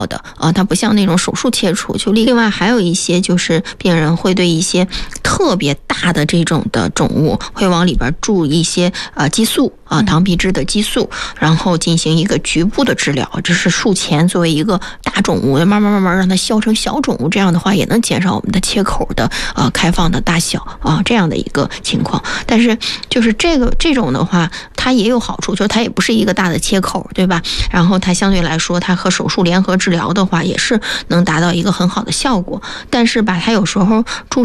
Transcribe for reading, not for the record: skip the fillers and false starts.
的它不像那种手术切除。就另外还有一些就是病人会对一些特别大的这种的肿物会往里边注一些激素糖皮质的激素，然后进行一个局部的治疗，这是术前作为一个大肿物慢慢让它消成小肿物，这样的话也能减少我们的切口的开放的大小这样的一个情况。但是就是这种的话它也有好处，就是它也不是一个大的切口，对吧？然后它相对来说它和手术联合治疗的话也是能达到一个很好的效果，但是吧它有时候注